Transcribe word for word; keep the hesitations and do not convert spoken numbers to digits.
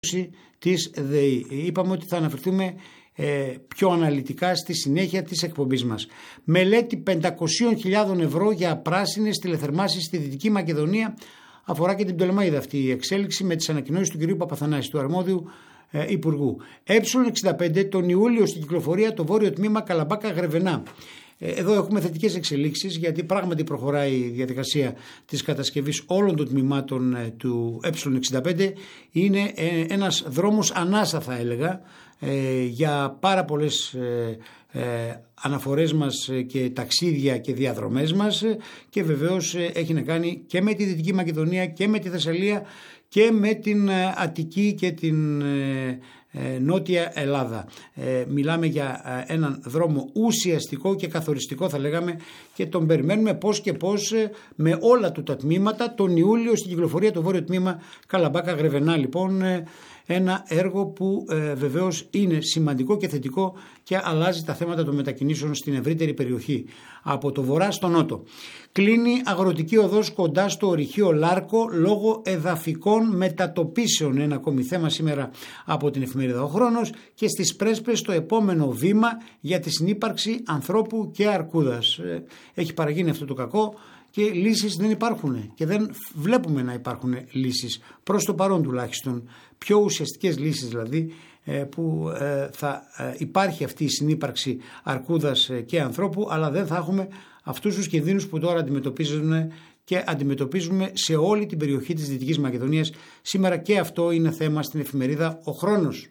της ΔΕΗ. Είπαμε ότι θα αναφερθούμε ε, πιο αναλυτικά στη συνέχεια της εκπομπής μας. Μελέτη πεντακόσιες χιλιάδες ευρώ για πράσινες τηλεθερμάσεις στη Δυτική Μακεδονία. Αφορά και την Πτολεμαΐδα αυτή η εξέλιξη με τις ανακοινώσεις του κ. Παπαθανάση, του αρμόδιου ε, Υπουργού. Ε εξήντα πέντε τον Ιούλιο στην κυκλοφορία το βόρειο τμήμα Καλαμπάκα-Γρεβενά. Εδώ έχουμε θετικές εξελίξεις, γιατί πράγματι προχωράει η διαδικασία της κατασκευής όλων των τμήματων του ε εξήντα πέντε. Είναι ένας δρόμος ανάσα, θα έλεγα, για πάρα πολλές αναφορές μας και ταξίδια και διαδρομές μας, και βεβαίως έχει να κάνει και με τη Δυτική Μακεδονία και με τη Θεσσαλία και με την Αττική και την Νότια Ελλάδα. Ε, μιλάμε για έναν δρόμο ουσιαστικό και καθοριστικό, θα λέγαμε, και τον περιμένουμε πώς και πώς με όλα του τα τμήματα τον Ιούλιο στην κυκλοφορία το βόρειο τμήμα Καλαμπάκα Γρεβενά. Λοιπόν, ένα έργο που ε, βεβαίως είναι σημαντικό και θετικό και αλλάζει τα θέματα των μετακινήσεων στην ευρύτερη περιοχή από το βορρά στο νότο. Κλείνει αγροτική οδός κοντά στο ορυχείο Λάρκο λόγω εδαφικών μετατοπίσεων. Ένα ακόμη θέμα σήμερα από την εφημερίδα Ο Χρόνος. Και στις Πρέσπες το επόμενο βήμα για τη συνύπαρξη ανθρώπου και αρκούδας. Έχει παραγίνει αυτό το κακό και λύσεις δεν υπάρχουν και δεν βλέπουμε να υπάρχουν λύσεις προς το παρόν, τουλάχιστον πιο ουσιαστικές λύσεις, δηλαδή που θα υπάρχει αυτή η συνύπαρξη αρκούδας και ανθρώπου, αλλά δεν θα έχουμε αυτούς τους κινδύνους που τώρα αντιμετωπίζουν και αντιμετωπίζουμε σε όλη την περιοχή της Δυτικής Μακεδονίας. Σήμερα και αυτό είναι θέμα στην εφημερίδα Ο Χρόνος.